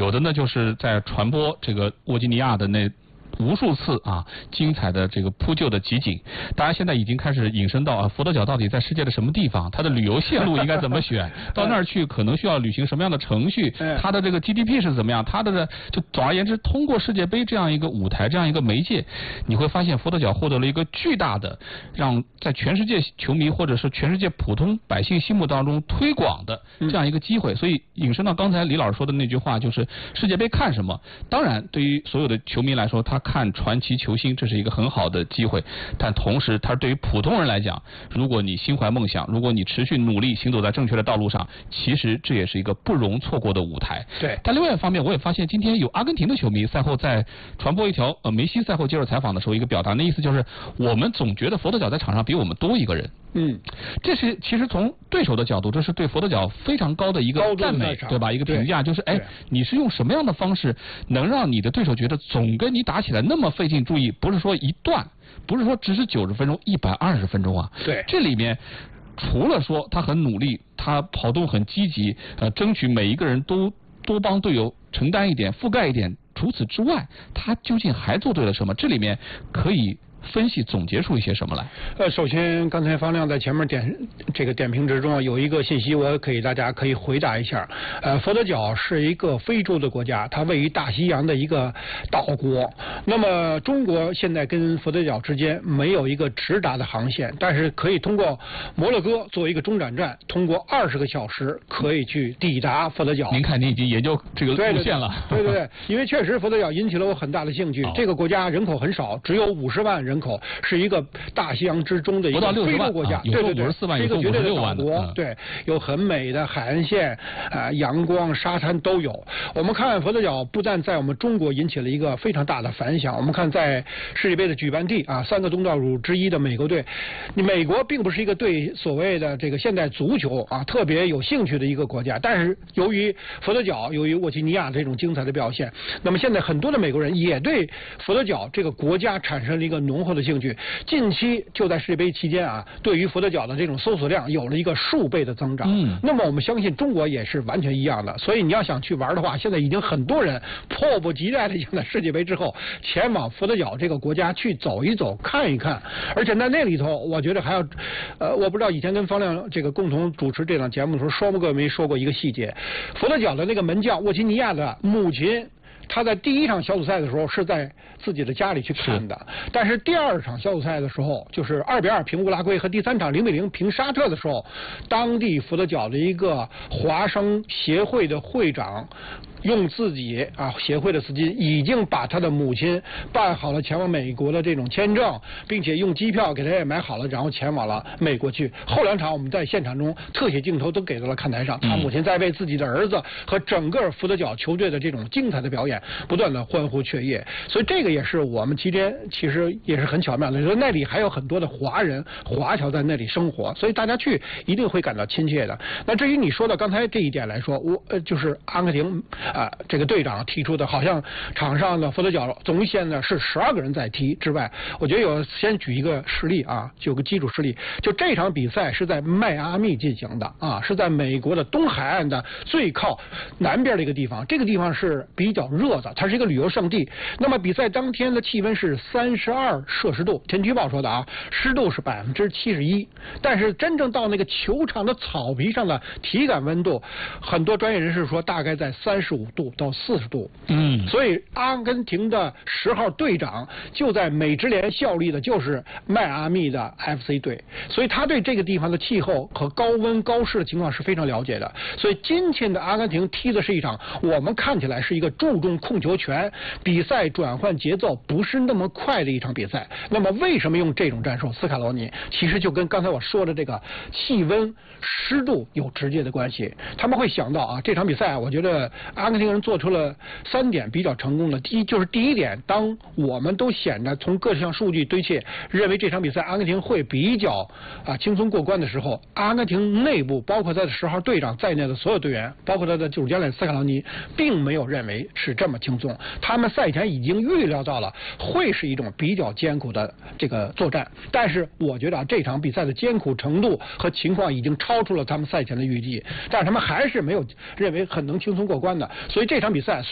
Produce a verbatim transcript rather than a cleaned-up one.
有的呢就是在传播这个沃吉尼亚的那无数次啊精彩的这个扑救的集锦，大家现在已经开始引申到啊佛得角到底在世界的什么地方，它的旅游线路应该怎么选，到那儿去可能需要履行什么样的程序，它的这个 G D P 是怎么样，它的就总而言之，通过世界杯这样一个舞台，这样一个媒介，你会发现佛得角获得了一个巨大的让在全世界球迷或者是全世界普通百姓心目当中推广的这样一个机会，所以引申到刚才李老师说的那句话，就是世界杯看什么？当然，对于所有的球迷来说，他看传奇球星，这是一个很好的机会，但同时，他对于普通人来讲，如果你心怀梦想，如果你持续努力，行走在正确的道路上，其实这也是一个不容错过的舞台。 对。 但另外一方面，我也发现今天有阿根廷的球迷赛后在传播一条呃梅西赛后接受采访的时候，一个表达的意思就是，我们总觉得佛得角在场上比我们多一个人。 嗯， 这是其实从对手的角度，这是对佛得角非常高的一个赞美，对吧？一个评价就是，哎，你是用什么样的方式能让你的对手觉得总跟你打起来那么费劲？注意，不是说一段，不是说只是九十分钟、一百二十分钟啊。 对， 这里面除了说他很努力，他跑动很积极，呃，争取每一个人都多帮队友承担一点、覆盖一点。除此之外，他究竟还做对了什么？这里面可以分析总结出一些什么来？ 呃，首先刚才方亮在前面点这个点评之中有一个信息，我可以大家可以回答一下。呃，佛得角是一个非洲的国家，它位于大西洋的一个岛国。那么中国现在跟佛得角之间没有一个直达的航线，但是可以通过摩洛哥作为一个中转站，通过二十个小时可以去抵达佛得角。 您看，您已经研究这个路线了。 对对 对, 对, 对，因为确实佛得角引起了我很大的兴趣。这个国家人口很少，只有五十万人。人口是一个大西洋之中的一个非洲国家， 对对对，是一个绝对的岛国， 对，有很美的海岸线啊，阳光、沙滩都有。我们看佛得角不但在我们中国引起了一个非常大的反响，我们看在世界杯的举办地啊，三个东道主之一的美国队，美国并不是一个对所谓的这个现代足球啊特别有兴趣的一个国家，但是由于佛得角，由于沃吉尼亚这种精彩的表现，那么现在很多的美国人也对佛得角这个国家产生了一个浓厚的兴趣，近期就在世界杯期间啊，对于佛得角的这种搜索量有了一个数倍的增长。嗯，那么我们相信中国也是完全一样的，所以你要想去玩的话，现在已经很多人迫不及待的想在世界杯之后前往佛得角这个国家去走一走、看一看。而且在那里头，我觉得还要，呃，我不知道以前跟方亮这个共同主持这档节目的时候说过没说过一个细节，佛得角的那个门将沃吉尼亚的母亲。他在第一场小组赛的时候是在自己的家里去看的，但是第二场小组赛的时候，就是二比二平乌拉圭和第三场零比零平沙特的时候，当地佛得角的一个华商协会的会长。用自己啊协会的资金，已经把他的母亲办好了前往美国的这种签证，并且用机票给他也买好了，然后前往了美国去。后两场我们在现场中特写镜头都给到了看台上，他母亲在为自己的儿子和整个佛得角球队的这种精彩的表演不断的欢呼雀跃。所以这个也是我们期间其实也是很巧妙的，就是那里还有很多的华人华侨在那里生活，所以大家去一定会感到亲切的。那至于你说的刚才这一点来说，我呃就是阿根廷。啊，这个队长提出的，好像场上的佛得角总线呢是十二个人在踢之外，我觉得有先举一个实例啊，有个基础实例，就这场比赛是在迈阿密进行的啊，是在美国的东海岸的最靠南边的一个地方，这个地方是比较热的，它是一个旅游胜地。那么比赛当天的气温是三十二摄氏度，天气预报说的啊，湿度是百分之七十一，但是真正到那个球场的草皮上的体感温度，很多专业人士说大概在三十五度到四十度，嗯，所以阿根廷的十号队长就在美职联效力的就是迈阿密的 F C 队，所以他对这个地方的气候和高温高湿的情况是非常了解的。所以今天的阿根廷踢的是一场我们看起来是一个注重控球权、比赛转换节奏不是那么快的一场比赛。那么为什么用这种战术？斯卡罗尼其实就跟刚才我说的这个气温、湿度有直接的关系。他们会想到啊，这场比赛我觉得阿根廷人做出了三点比较成功的。第一就是第一点，当我们都显得从各项数据堆砌认为这场比赛阿根廷会比较啊轻松过关的时候，阿根廷内部包括他的十号队长在内的所有队员，包括他的主教练斯卡罗尼，并没有认为是这么轻松。他们赛前已经预料到了会是一种比较艰苦的这个作战，但是我觉得啊，这场比赛的艰苦程度和情况已经超出了他们赛前的预计，但是他们还是没有认为很能轻松过关的。所以这场比赛